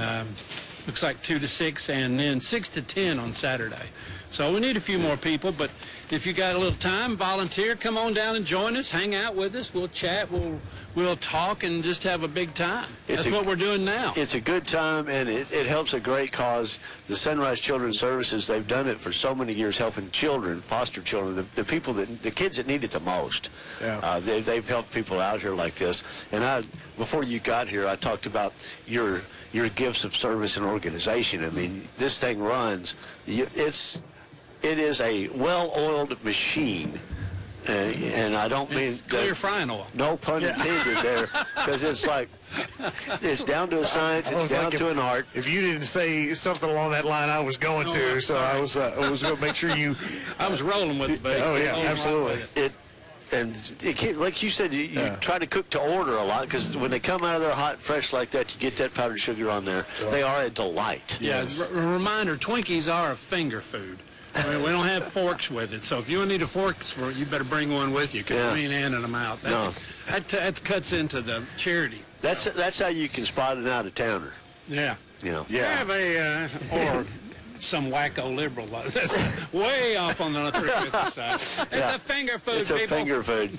looks like 2 to 6, and then 6 to 10 on Saturday. So we need a few more people, but if you got a little time, volunteer, come on down and join us, hang out with us. We'll chat, we'll talk, and just have a big time. That's what we're doing now. It's a good time, and it helps a great cause. The Sunrise Children's Services, they've done it for so many years, helping children, foster children, the people the kids that need it the most. Yeah. They've helped people out here like this. And before you got here, I talked about your gifts of service and organization. I mean, this thing runs. It is a well-oiled machine, and I don't mean clear frying oil. No pun intended there, because it's like it's down to a science, it's down to an art. If you didn't say something along that line, I was going to, so I was going to make sure you. I was rolling with it, baby. Oh yeah, absolutely. Like you said, you try to cook to order a lot, because when they come out of there hot and fresh like that, you get that powdered sugar on there. They are a delight. Yeah, reminder, Twinkies are a finger food. I mean, we don't have forks with it, so if you need a fork for it, you better bring one with you, because we ain't handing them out. That cuts into the charity. That's how you can spot an out-of-towner. Yeah. You know. Yeah. Have or some wacko liberal. That's way off on the 350 side. It's a finger food, It's a finger food.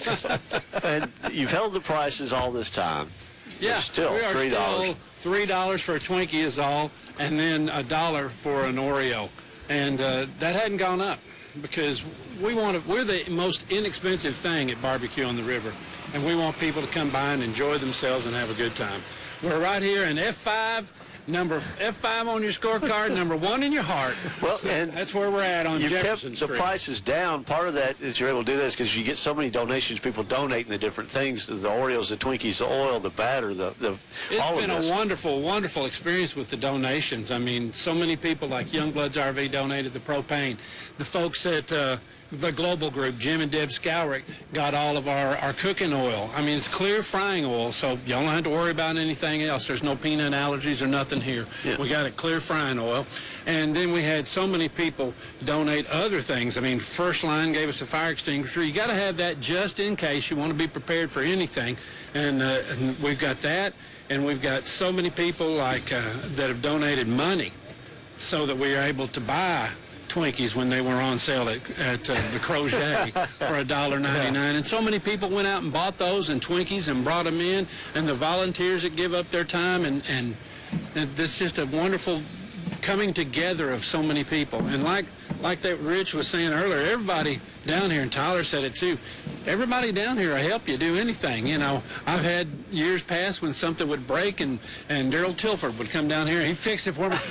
And you've held the prices all this time. Yeah. Still we are $3. Still $3 for a Twinkie is all, and then $1 for an Oreo. And that hadn't gone up, because we're the most inexpensive thing at Barbecue on the River, and we want people to come by and enjoy themselves and have a good time. We're right here in F5, number F5 on your scorecard, number 1 in your heart. Well, and that's where we're at on Jefferson Street. The prices down. Part of that is you're able to do this because you get so many donations, people donating the different things, the Oreos, the Twinkies, the oil, the batter, all of this. It's been a wonderful, wonderful experience with the donations. I mean, so many people like Youngbloods RV donated the propane. The folks at the Global Group, Jim and Deb Scowrick, got all of our cooking oil. I mean, it's clear frying oil, so y'all don't have to worry about anything else. There's no peanut allergies or nothing here. Yeah. We got it clear frying oil. And then we had so many people donate other things. I mean, First Line gave us a fire extinguisher. You got to have that just in case. You want to be prepared for anything. And we've got that, and we've got so many people like that have donated money so that we are able to buy Twinkies when they were on sale at the Crochet for $1.99. And so many people went out and bought those and Twinkies and brought them in, and the volunteers that give up their time, and this is just a wonderful coming together of so many people. And like that Rich was saying earlier, everybody down here, and Tyler said it too, everybody down here will help you do anything. You know, I've had years past when something would break, and Daryl Tilford would come down here and he'd fix it for me.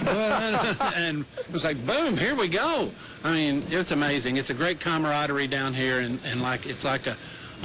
And it was like, boom, here we go. I mean, it's amazing. It's a great camaraderie down here, and it's like a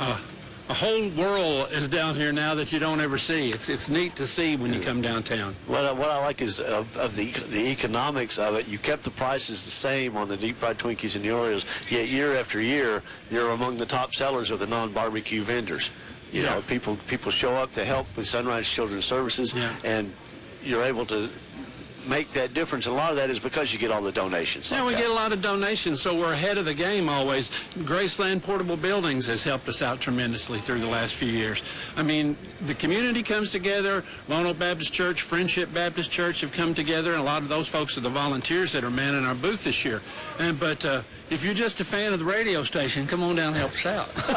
whole world is down here now that you don't ever see. It's neat to see when you come downtown. What I like is of the economics of it. You kept the prices the same on the deep fried Twinkies and the Oreos, yet year after year you're among the top sellers of the non-barbecue vendors. You know, people show up to help with Sunrise Children's Services, and you're able to make that difference. And a lot of that is because you get all the donations. Yeah, we get a lot of donations, so we're ahead of the game always. Graceland Portable Buildings has helped us out tremendously through the last few years. I mean, the community comes together. Lone Oak Baptist Church, Friendship Baptist Church have come together, and a lot of those folks are the volunteers that are manning our booth this year. But if you're just a fan of the radio station, come on down and help us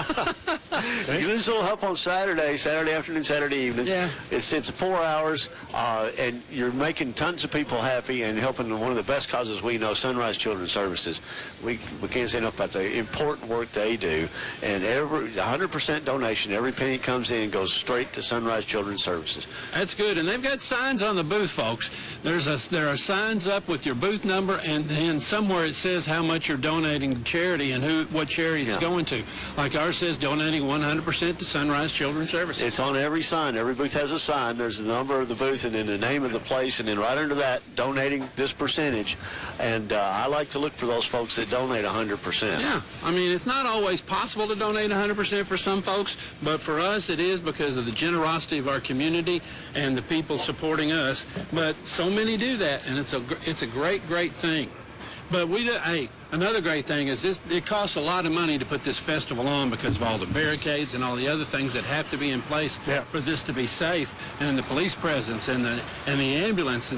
out. You do this little help on Saturday afternoon, Saturday evening. Yeah. It's 4 hours, and you're making tons of people happy and helping one of the best causes we know, Sunrise Children's Services. We can't say enough about the important work they do. And 100% donation, every penny that comes in goes straight to Sunrise Children's Services. That's good. And they've got signs on the booth, folks. There are signs up with your booth number, and then somewhere it says how much you're donating to charity and what charity it's going to. Like ours says, donating 100% to Sunrise Children's Services. It's on every sign. Every booth has a sign. There's the number of the booth and then the name of the place, and then right under that, donating this percentage. And I like to look for those folks that donate 100%. Yeah. I mean, it's not always possible to donate 100% for some folks, but for us it is because of the generosity of our community and the people supporting us. But so many do that, and it's a great, great thing. But another great thing is this: it costs a lot of money to put this festival on because of all the barricades and all the other things that have to be in place for this to be safe, and the police presence and the ambulance.